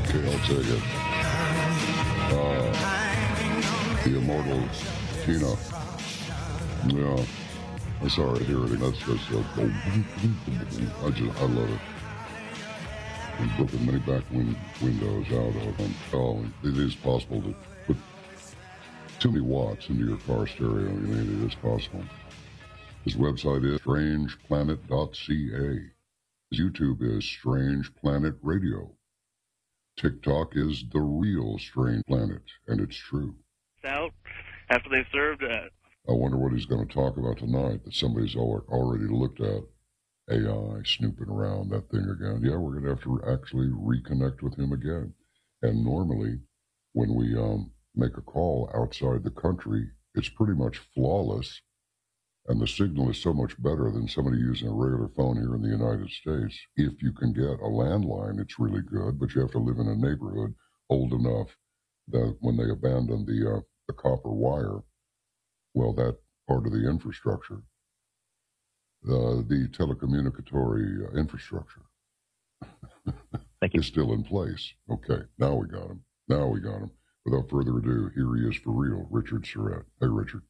Okay, I'll take it. The immortal Tina. Yeah. I'm sorry to hear it. That's just I love it. We've broken many back windows out of them. Oh, it is possible to put too many watts into your car stereo. I mean, it is possible. His website is strangeplanet.ca. His YouTube is Strange Planet Radio. TikTok is The Real Strange Planet, and it's true. Out after they served. I wonder what he's going to talk about tonight that somebody's already looked at. AI snooping around that thing again. Yeah, we're going to have to actually reconnect with him again. And normally, when we make a call outside the country, it's pretty much flawless. And the signal is so much better than somebody using a regular phone here in the United States. If you can get a landline, it's really good, but you have to live in a neighborhood old enough that when they abandoned the copper wire, well, that part of the infrastructure, the telecommunicatory infrastructure is still in place. Okay, now we got him. Without further ado, here he is for real, Richard Surrett. Hey, Richard.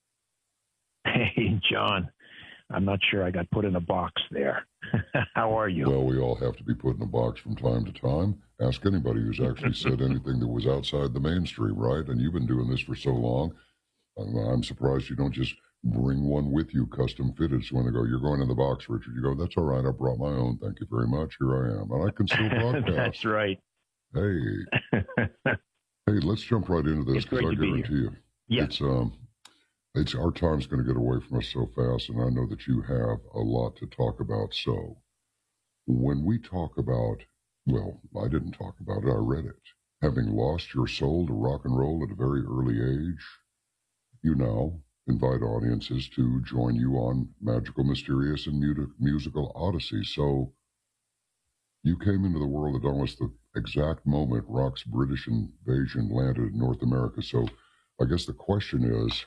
Hey, John. I'm not sure I got put in a box there. How are you? Well, we all have to be put in a box from time to time. Ask anybody who's actually said anything that was outside the mainstream, right? And you've been doing this for so long. I'm surprised you don't just bring one with you, custom fitted. So when they go, you're going in the box, Richard, you go, that's all right. I brought my own. Thank you very much. Here I am. And I can still broadcast. That's right. Hey. Hey, let's jump right into this because I guarantee you. Yeah. It's our time's going to get away from us so fast, and I know that you have a lot to talk about. So when we talk about, well, I didn't talk about it, I read it. Having lost your soul to rock and roll at a very early age, you now invite audiences to join you on magical, mysterious, and musical odyssey. So you came into the world at almost the exact moment rock's British invasion landed in North America. So I guess the question is,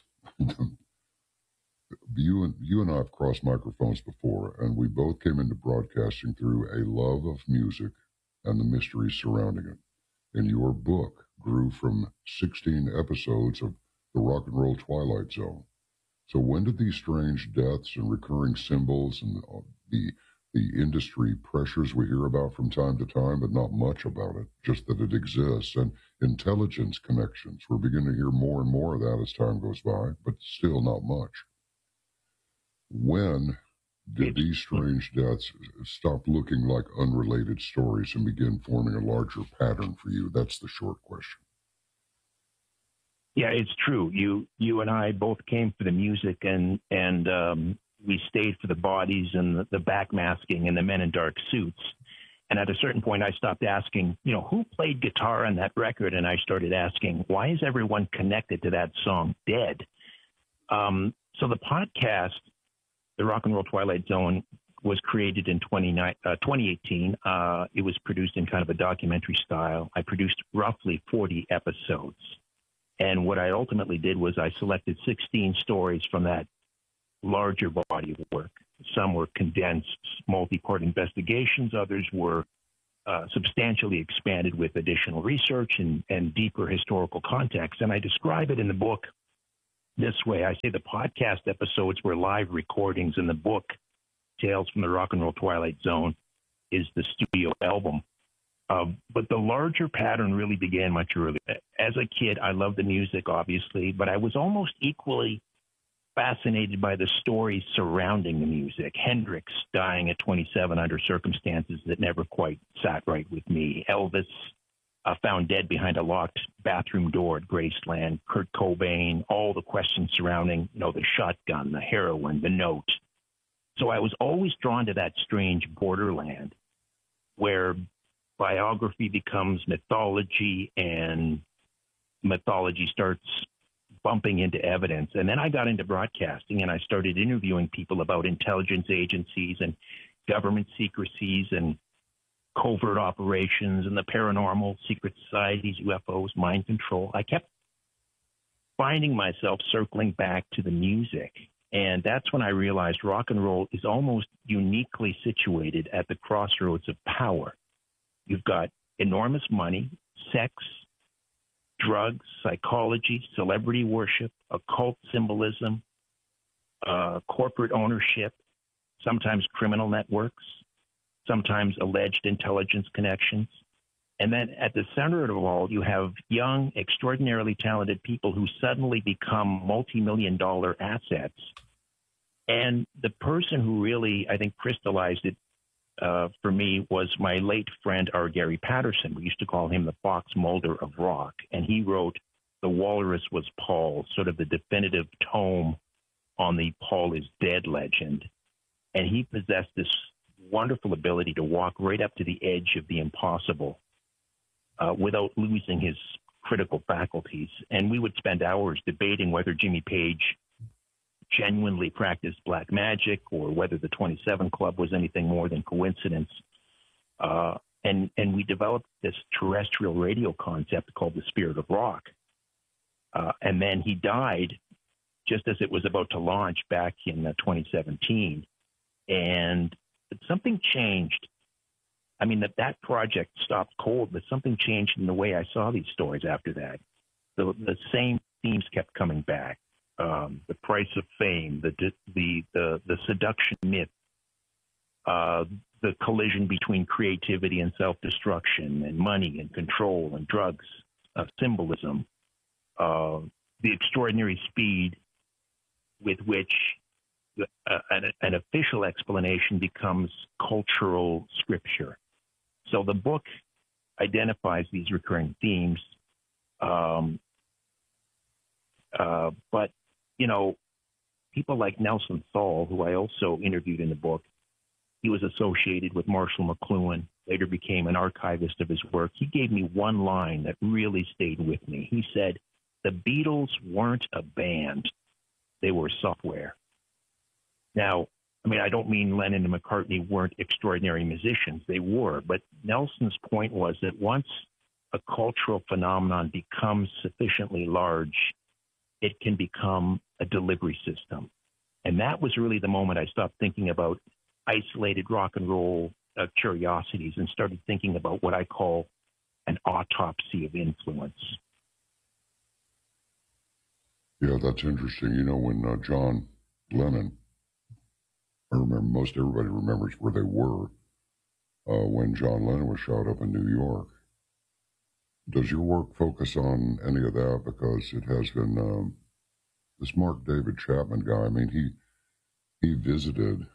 you and I have crossed microphones before, and we both came into broadcasting through a love of music and the mysteries surrounding it. And your book grew from 16 episodes of the Rock and Roll Twilight Zone. So when did these strange deaths and recurring symbols and the industry pressures we hear about from time to time, but not much about it, just that it exists, and intelligence connections, we're beginning to hear more and more of that as time goes by, but still not much. When did these strange deaths stop looking like unrelated stories and begin forming a larger pattern for you? That's the short question. Yeah, it's true. You and I both came for the music, and we stayed for the bodies and the backmasking and the men in dark suits. And at a certain point, I stopped asking, who played guitar on that record? And I started asking, why is everyone connected to that song dead? So the podcast, the Rock and Roll Twilight Zone, was created in 2018. It was produced in kind of a documentary style. I produced roughly 40 episodes. And what I ultimately did was I selected 16 stories from that larger body of work. Some were condensed multi-part investigations. Others were substantially expanded with additional research and deeper historical context. And I describe it in the book this way. I say the podcast episodes were live recordings, and the book, Tales from the Rock and Roll Twilight Zone, is the studio album. But the larger pattern really began much earlier. As a kid, I loved the music, obviously, but I was almost equally fascinated by the stories surrounding the music. Hendrix dying at 27 under circumstances that never quite sat right with me. Elvis found dead behind a locked bathroom door at Graceland. Kurt Cobain, all the questions surrounding, the shotgun, the heroin, the note. So I was always drawn to that strange borderland where biography becomes mythology and mythology starts bumping into evidence. And then I got into broadcasting, and I started interviewing people about intelligence agencies and government secrecies and covert operations and the paranormal, secret societies, UFOs, mind control. I kept finding myself circling back to the music. And that's when I realized rock and roll is almost uniquely situated at the crossroads of power. You've got enormous money, sex, drugs, psychology, celebrity worship, occult symbolism, corporate ownership, sometimes criminal networks, sometimes alleged intelligence connections. And then at the center of it all, you have young, extraordinarily talented people who suddenly become multi-million-dollar assets. And the person who really, I think, crystallized it for me was my late friend, R. Gary Patterson. We used to call him the Fox Mulder of rock. And he wrote The Walrus Was Paul, sort of the definitive tome on the Paul is dead legend. And he possessed this wonderful ability to walk right up to the edge of the impossible without losing his critical faculties. And we would spend hours debating whether Jimmy Page genuinely practiced black magic or whether the 27 Club was anything more than coincidence. And we developed this terrestrial radio concept called the Spirit of Rock. And then he died just as it was about to launch back in 2017. And something changed. I mean, that project stopped cold, but something changed in the way I saw these stories after that. The same themes kept coming back. The price of fame, the seduction myth, the collision between creativity and self-destruction, and money and control and drugs, symbolism, the extraordinary speed with which an official explanation becomes cultural scripture. So the book identifies these recurring themes, but you know, people like Nelson Thal, who I also interviewed in the book, he was associated with Marshall McLuhan, later became an archivist of his work. He gave me one line that really stayed with me. He said, "The Beatles weren't a band, they were software." Now, I mean, I don't mean Lennon and McCartney weren't extraordinary musicians. They were. But Nelson's point was that once a cultural phenomenon becomes sufficiently large, it can become a delivery system. And that was really the moment I stopped thinking about isolated rock and roll curiosities and started thinking about what I call an autopsy of influence. Yeah, that's interesting. You know, when John Lennon, I remember most everybody remembers where they were when John Lennon was shot up in New York. Does your work focus on any of that? Because it has been this Mark David Chapman guy. I mean, he visited.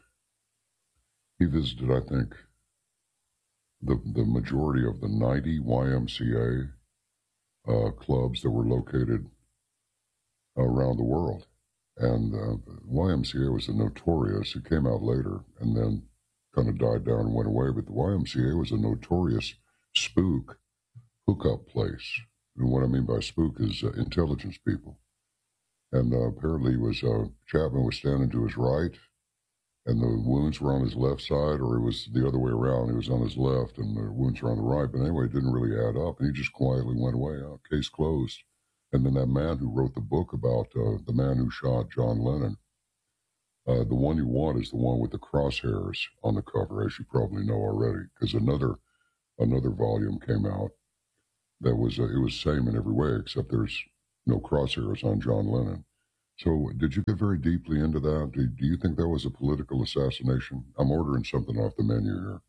I think the majority of the 90 YMCA clubs that were located around the world. And YMCA was a notorious, it came out later and then kind of died down and went away, but the YMCA was a notorious spook hookup place. And what I mean by spook is intelligence people. And apparently Chapman was standing to his right and the wounds were on his left side, or it was the other way around. He was on his left and the wounds were on the right. But anyway, it didn't really add up. And he just quietly went away. Case closed. And then that man who wrote the book about the man who shot John Lennon, the one you want is the one with the crosshairs on the cover, as you probably know already, because another volume came out that was it was same in every way, except there's no crosshairs on John Lennon. So did you get very deeply into that? Do you think that was a political assassination? I'm ordering something off the menu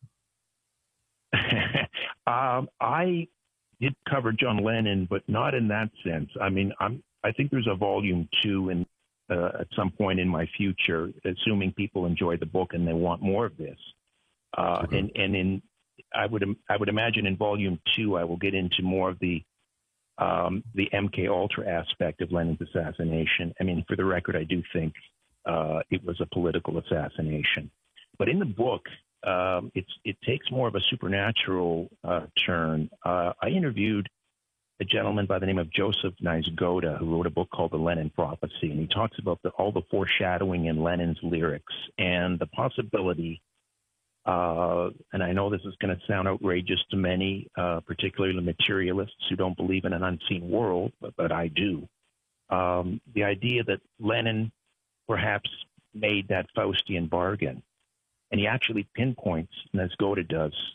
here. I did cover John Lennon, but not in that sense. I mean, I think there's a volume 2 at some point in my future, assuming people enjoy the book and they want more of this. Okay. And I would imagine in volume 2, I will get into more of the MK Ultra aspect of Lennon's assassination. I mean, for the record, I do think it was a political assassination. But in the book, it takes more of a supernatural turn. I interviewed a gentleman by the name of Joseph Niezgoda, who wrote a book called The Lennon Prophecy, and he talks about all the foreshadowing in Lennon's lyrics and the possibility, and I know this is going to sound outrageous to many, particularly materialists who don't believe in an unseen world, but I do. The idea that Lennon perhaps made that Faustian bargain. And he actually pinpoints, Niezgoda does,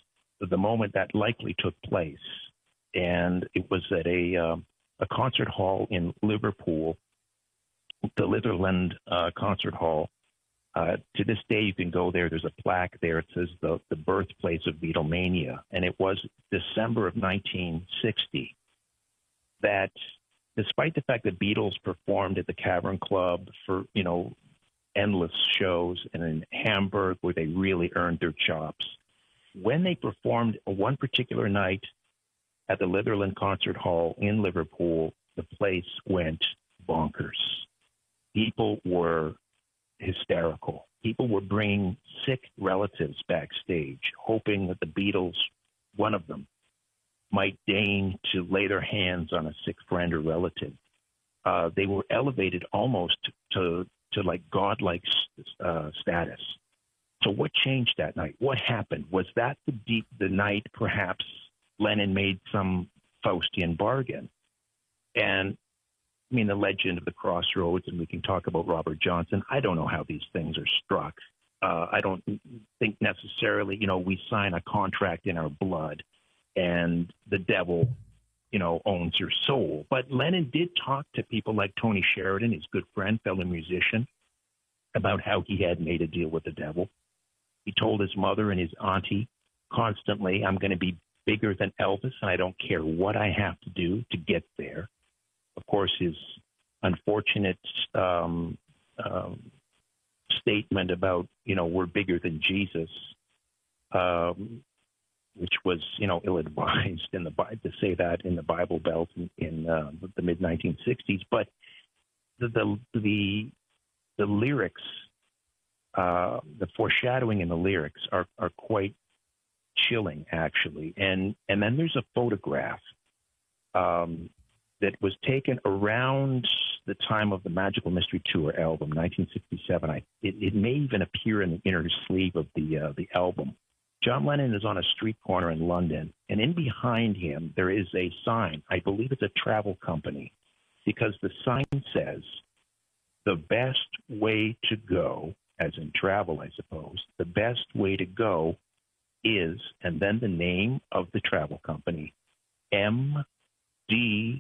the moment that likely took place, and it was at a concert hall in Liverpool, the Litherland Concert Hall. To this day, you can go there. There's a plaque there. It says the birthplace of Beatlemania, and it was December of 1960 that, despite the fact that Beatles performed at the Cavern Club for endless shows, and in Hamburg where they really earned their chops, when they performed one particular night at the Litherland Concert Hall in Liverpool, the place went bonkers. People were hysterical. People were bringing sick relatives backstage, hoping that the Beatles, one of them, might deign to lay their hands on a sick friend or relative. They were elevated almost to like godlike status. So what changed that night? What happened? Was that the night perhaps Lennon made some Faustian bargain? And I mean, the legend of the Crossroads, and we can talk about Robert Johnson. I don't know how these things are struck. I don't think necessarily, we sign a contract in our blood and the devil, owns your soul. But Lennon did talk to people like Tony Sheridan, his good friend, fellow musician, about how he had made a deal with the devil. He told his mother and his auntie constantly, I'm going to be bigger than Elvis, and I don't care what I have to do to get there. Of course, his unfortunate statement about, we're bigger than Jesus, which was, ill-advised to say that in the Bible Belt in the mid-1960s. But the lyrics, the foreshadowing in the lyrics are quite chilling, actually. And then there's a photograph that was taken around the time of the Magical Mystery Tour album, 1967. It may even appear in the inner sleeve of the album. John Lennon is on a street corner in London, and in behind him there is a sign. I believe it's a travel company, because the sign says, the best way to go, as in travel, I suppose, the best way to go is, and then the name of the travel company, MDC.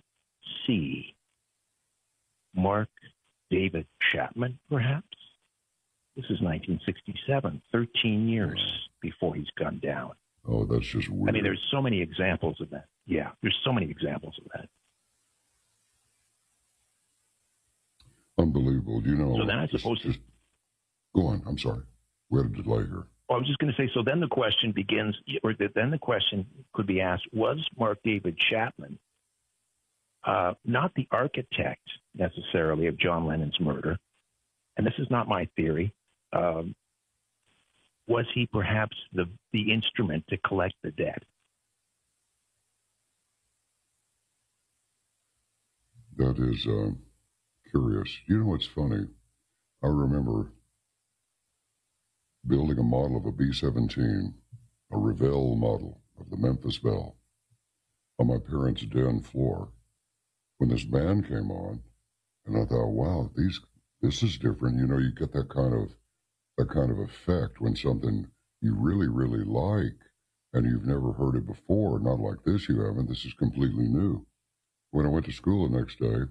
Mark David Chapman, perhaps? This is 1967, 13 years before he's gunned down. Oh, that's just weird. I mean, there's so many examples of that. Yeah, there's so many examples of that. Unbelievable. So then I suppose... Go on. I'm sorry. We had a delay here. I was just going to say, so then the question begins, or then the question could be asked, was Mark David Chapman not the architect necessarily of John Lennon's murder? And this is not my theory. Was he perhaps the instrument to collect the debt? That is curious. You know what's funny? I remember building a model of a B-17, a Revell model of the Memphis Belle, on my parents' den floor when this band came on, and I thought, wow, this is different. You get that kind of effect when something you really, really like and you've never heard it before. Not like this, you haven't. This is completely new. When I went to school the next day,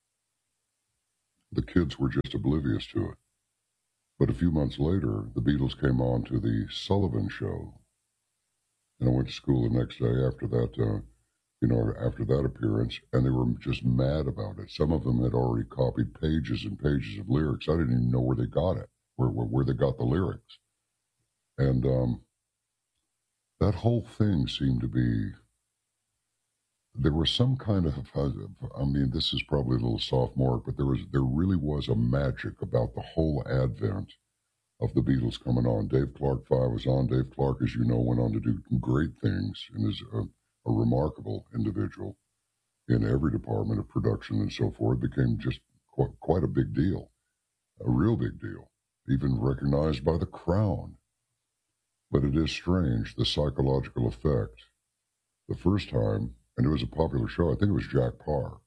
the kids were just oblivious to it. But a few months later, the Beatles came on to the Sullivan Show. And I went to school the next day after that, after that appearance, and they were just mad about it. Some of them had already copied pages and pages of lyrics. I didn't even know where they got it, where they got the lyrics. And that whole thing seemed to be, there was some kind of, I mean, this is probably a little sophomoric, but there really was a magic about the whole advent of the Beatles coming on. Dave Clark 5 was on. Dave Clark, as you know, went on to do great things and is a remarkable individual in every department of production and so forth. Became just quite a big deal, a real big deal, even recognized by the Crown. But it is strange, the psychological effect. The first time, and it was a popular show, I think it was Jack Parr,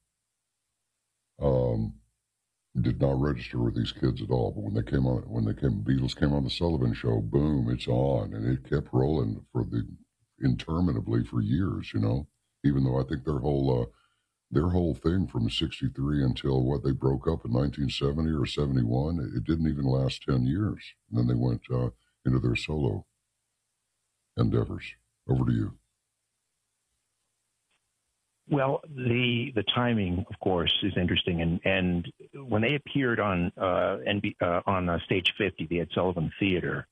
did not register with these kids at all. But when Beatles came on the Sullivan Show, boom, it's on, and it kept rolling for interminably for years, even though I think their whole thing from 63 until they broke up in 1970 or 71, it didn't even last 10 years. And then they went into their solo endeavors. Over to you. Well, the timing, of course, is interesting, and when they appeared on Stage 50, the Ed Sullivan Theater,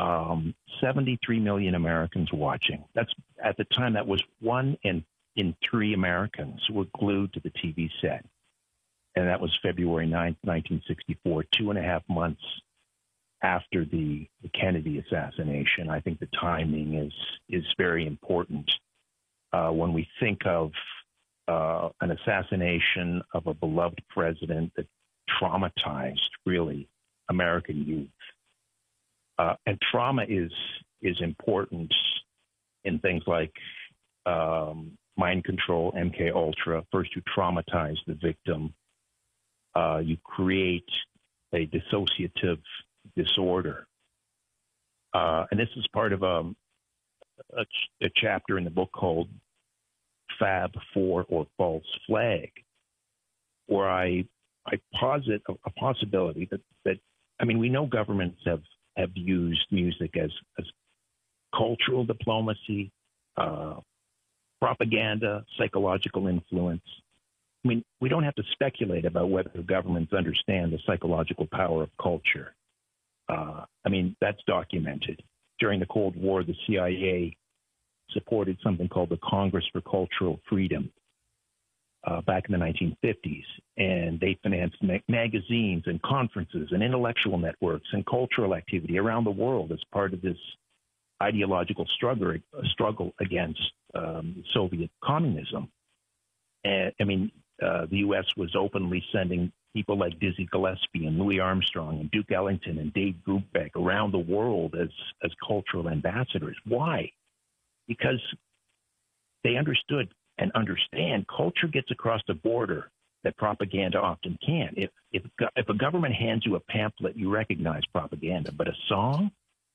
73 million Americans watching. That's at the time that was 1 in 3 Americans were glued to the TV set, and that was February 9th, 1964, 2.5 months after the Kennedy assassination. I think the timing is very important when we think of an assassination of a beloved president that traumatized, really, American youth. And trauma is important in things like mind control, MK Ultra. First, you traumatize the victim. You create a dissociative disorder. And this is part of a chapter in the book called Fab 4 or False Flag, where I posit a possibility that I mean, we know governments have used music as cultural diplomacy, propaganda, psychological influence. I mean, we don't have to speculate about whether governments understand the psychological power of culture. I mean, that's documented. During the Cold War, the CIA supported something called the Congress for Cultural Freedom back in the 1950s, and they financed magazines and conferences and intellectual networks and cultural activity around the world as part of this ideological struggle against Soviet communism. And I mean, the U.S. was openly sending people like Dizzy Gillespie and Louis Armstrong and Duke Ellington and Dave Brubeck around the world as cultural ambassadors. Why? Because they understood and understand culture gets across the border that propaganda often can't. If a government hands you a pamphlet, you recognize propaganda, but a song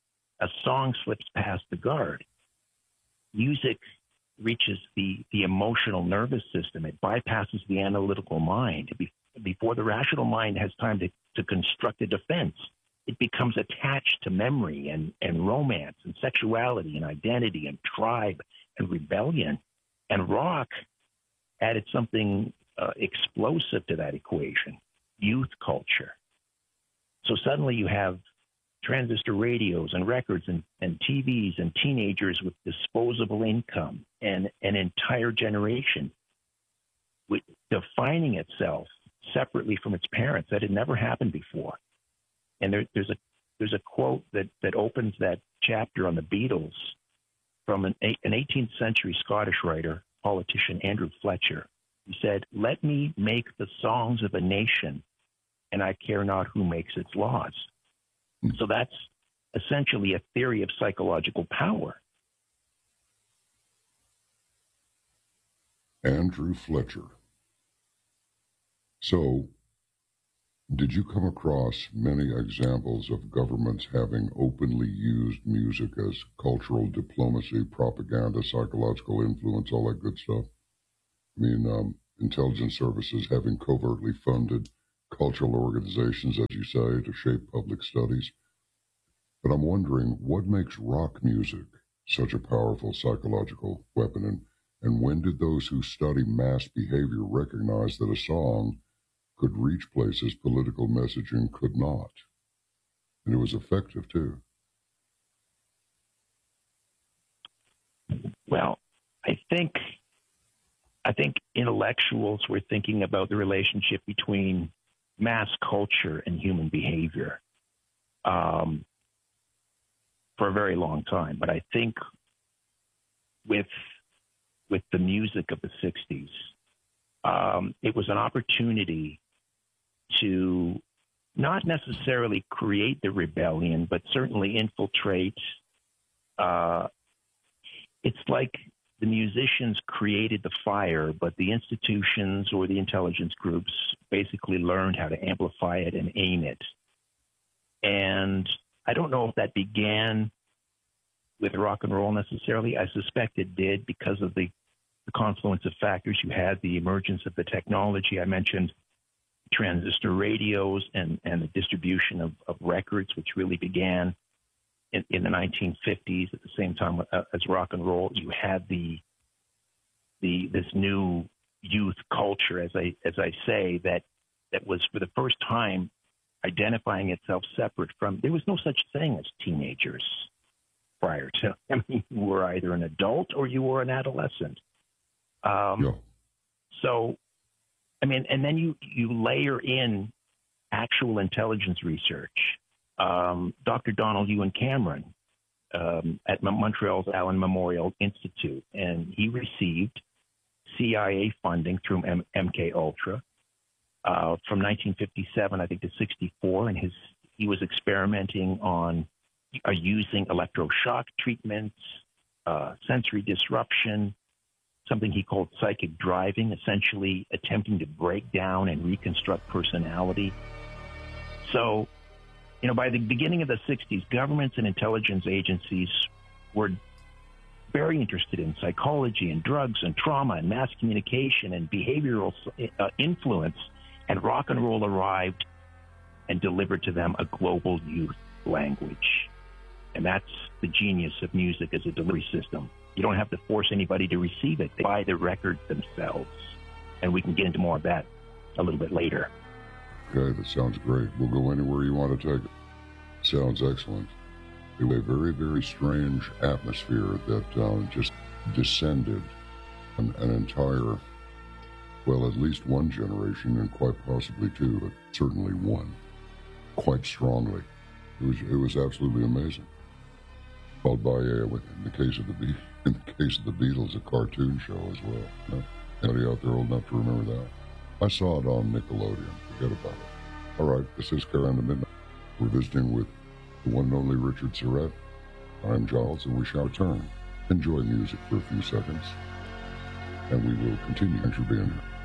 slips past the guard. Music reaches the emotional nervous system. It bypasses the analytical mind. Before the rational mind has time to construct a defense, it becomes attached to memory and romance and sexuality and identity and tribe and rebellion. And rock added something explosive to that equation, youth culture. So suddenly you have transistor radios and records and TVs and teenagers with disposable income and an entire generation defining itself separately from its parents. That had never happened before. And there's a quote that opens that chapter on the Beatles from an 18th century Scottish writer, politician Andrew Fletcher. He said, "Let me make the songs of a nation, and I care not who makes its laws." So that's essentially a theory of psychological power. Andrew Fletcher. So, did you come across many examples of governments having openly used music as cultural diplomacy, propaganda, psychological influence, all that good stuff? I mean, intelligence services having covertly funded cultural organizations, as you say, to shape public studies. But I'm wondering, what makes rock music such a powerful psychological weapon? And when did those who study mass behavior recognize that a song could reach places political messaging could not? And it was effective, too. Well, I think intellectuals were thinking about the relationship between mass culture and human behavior for a very long time. But I think with the music of the 60s, it was an opportunity to not necessarily create the rebellion, but certainly infiltrate. It's like the musicians created the fire, but the institutions or the intelligence groups basically learned how to amplify it and aim it. And I don't know if that began with rock and roll necessarily. I suspect it did because of the confluence of factors. You had the emergence of the technology. I mentioned transistor radios and the distribution of records, which really began in the 1950s at the same time as rock and roll. You had this new youth culture, as I say, that was for the first time identifying itself separate from. There was no such thing as teenagers prior to. I mean, you were either an adult or you were an adolescent. So, I mean, and then you layer in actual intelligence research. Dr. Donald Ewan Cameron at Montreal's Allen Memorial Institute, and he received CIA funding through MK Ultra from 1957, I think, to 64, and he was experimenting on using electroshock treatments, sensory disruption, something he called psychic driving, essentially attempting to break down and reconstruct personality. So, by the beginning of the 60s, governments and intelligence agencies were very interested in psychology and drugs and trauma and mass communication and behavioral influence, and rock and roll arrived and delivered to them a global youth language. And that's the genius of music as a delivery system. You don't have to force anybody to receive it. They buy the records themselves. And we can get into more of that a little bit later. Okay, that sounds great. We'll go anywhere you want to take it. Sounds excellent. It was a very, very strange atmosphere that just descended an entire, well, at least one generation, and quite possibly two, but certainly one, quite strongly. It was absolutely amazing. Followed by, in the case of the Beatles, a cartoon show as well. Yeah. Anybody out there old enough to remember that? I saw it on Nickelodeon. Forget about it. All right, this is Carolina Midnight. We're visiting with the one and only Richard Surrett. I'm Giles, and we shall return. Enjoy music for a few seconds, and we will continue. Thanks for being here.